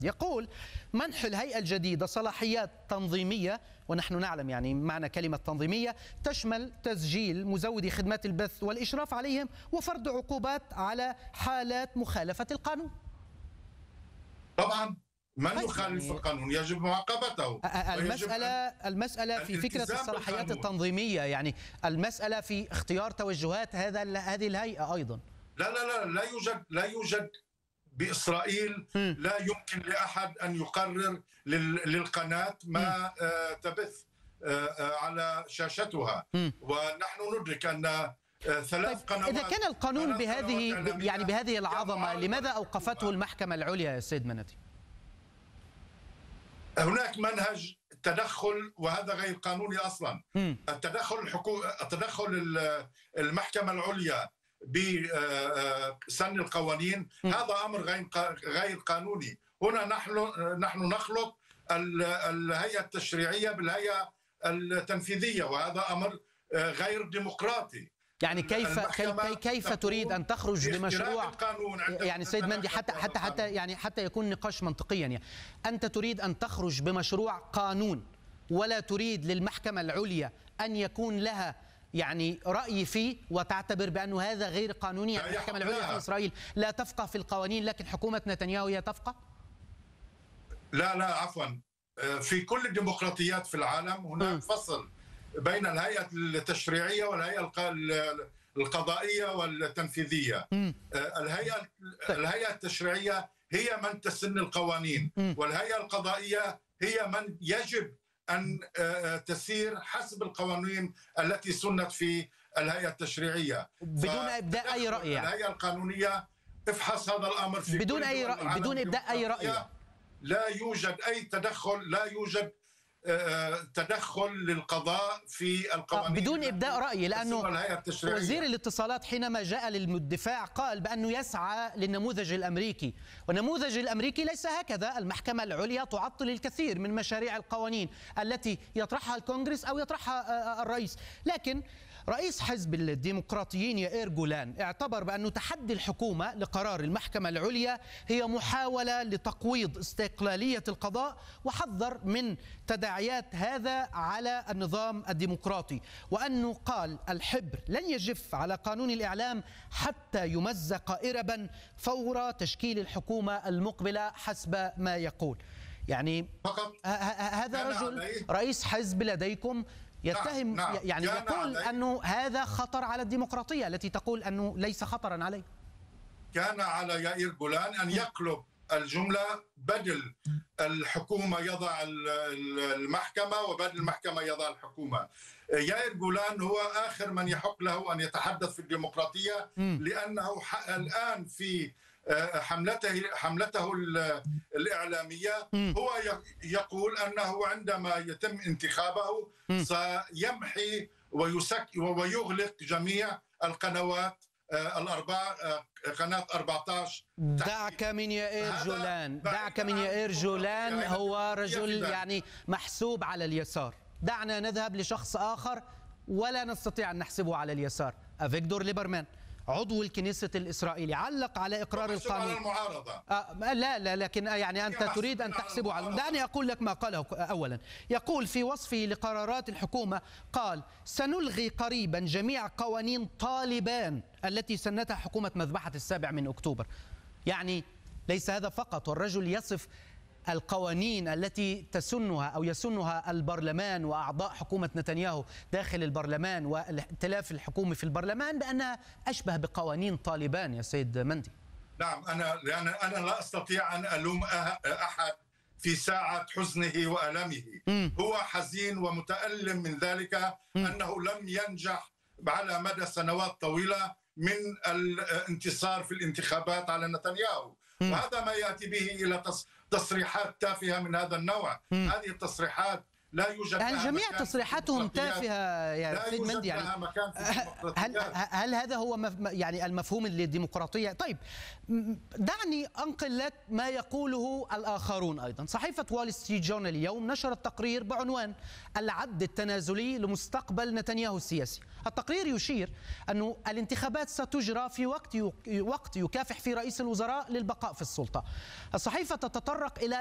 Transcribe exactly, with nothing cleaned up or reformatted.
يقول منح الهيئة الجديدة صلاحيات تنظيمية، ونحن نعلم يعني معنى كلمة تنظيمية، تشمل تسجيل مزودي خدمات البث والإشراف عليهم وفرض عقوبات على حالات مخالفة القانون. طبعا من يخالف يعني القانون يجب معاقبته. المسألة المسألة في فكرة الصلاحيات التنظيمية، يعني المسألة في اختيار توجهات هذا هذه الهيئة أيضا. لا لا لا لا يوجد لا يوجد بإسرائيل م. لا يمكن لأحد أن يقرر للقناة ما آه تبث آه على شاشتها م. ونحن ندرك أن ثلاث قنوات. إذا كان القانون بهذه يعني بهذه العظمة، لماذا أوقفته المحكمة العليا يا سيد منتي؟ هناك منهج تدخل وهذا غير قانوني أصلا. م. التدخل الحكو... التدخل المحكمة العليا بسن القوانين م. هذا أمر غير غير قانوني. هنا نحن نحن نخلط الهيئة التشريعية بالهيئة التنفيذية، وهذا أمر غير ديمقراطي. يعني كيف كيف كيف تريد ان تخرج بمشروع يعني سيد مندي حتى حتى حتى يعني حتى يكون نقاش منطقيا، يعني انت تريد ان تخرج بمشروع قانون ولا تريد للمحكمة العليا ان يكون لها يعني رأي فيه وتعتبر بأنه هذا غير قانوني؟ يعني المحكمة العليا في إسرائيل لا تفقه في القوانين لكن حكومة نتنياهو هي تفقه؟ لا لا عفوا، في كل الديمقراطيات في العالم هناك م. فصل بين الهيئة التشريعية والهيئة القضائية والتنفيذية. م. الهيئة الهيئة التشريعية هي من تسن القوانين، م. والهيئة القضائية هي من يجب أن تسير حسب القوانين التي سنت في الهيئة التشريعية بدون إبداء أي رأي. يعني الهيئة القانونية افحص هذا الأمر في بدون أي رأي، بدون إبداء أي رأي. لا يوجد أي تدخل، لا يوجد تدخل للقضاء في القوانين بدون إبداء رأي، لأنه وزير الاتصالات حينما جاء للدفاع قال بأنه يسعى للنموذج الأمريكي، والنموذج الأمريكي ليس هكذا. المحكمة العليا تعطل الكثير من مشاريع القوانين التي يطرحها الكونغرس أو يطرحها الرئيس. لكن رئيس حزب الديمقراطيين يائير جولان اعتبر بأنه تحدي الحكومة لقرار المحكمة العليا هي محاولة لتقويض استقلالية القضاء، وحذر من تداعيات هذا على النظام الديمقراطي، وأنه قال الحبر لن يجف على قانون الإعلام حتى يمزق إربا فور تشكيل الحكومة المقبلة حسب ما يقول. يعني هذا رجل رئيس حزب لديكم يتهم، نعم. نعم. يعني يقول أنه هذا خطر على الديمقراطية التي تقول أنه ليس خطرا عليه. كان على يائير جولان أن يقلب الجملة، بدل الحكومة يضع المحكمة وبدل المحكمة يضع الحكومة. يائير جولان هو آخر من يحق له أن يتحدث في الديمقراطية، لأنه الآن في حملته حملته الإعلامية هو يقول أنه عندما يتم انتخابه سيمحي ويسك ويغلق جميع القنوات الأربعة، قناة أربعة عشر. دعك من يائير جولان، دعك من يائير جولان، هو رجل يعني محسوب على اليسار. دعنا نذهب لشخص آخر ولا نستطيع أن نحسبه على اليسار، أفيغدور ليبرمان عضو الكنيسة الإسرائيلي علق على إقرار القانون. على المعارضة. آه لا لا لكن يعني أنت تريد أن تحسبه على. دعني أقول لك ما قاله أولا. يقول في وصفه لقرارات الحكومة، قال سنلغي قريبا جميع قوانين طالبان التي سنتها حكومة مذبحة السابع من أكتوبر. يعني ليس هذا فقط، والرجل يصف القوانين التي تسنها أو يسنها البرلمان وأعضاء حكومة نتنياهو داخل البرلمان والائتلاف الحكومي في البرلمان بأنها أشبه بقوانين طالبان يا سيد مندي. نعم، أنا لأن أنا لا أستطيع أن ألوم أحد في ساعة حزنه وألمه. م. هو حزين ومتألم من ذلك م. أنه لم ينجح على مدى سنوات طويلة من الانتصار في الانتخابات على نتنياهو، م. وهذا ما يأتي به إلى تصريحات تافهة من هذا النوع. م. هذه التصريحات لا يوجد هل جميع تصريحاتهم تافهة يا سيد مندي؟ يعني هل هل هذا هو يعني المفهوم للديمقراطية؟ طيب دعني أنقل لك ما يقوله الآخرون أيضا. صحيفة وول ستريت جورنال اليوم نشرت تقرير بعنوان العد التنازلي لمستقبل نتنياهو السياسي. التقرير يشير أن الانتخابات ستجرى في وقت وقت يكافح فيه رئيس الوزراء للبقاء في السلطة. الصحيفة تتطرق إلى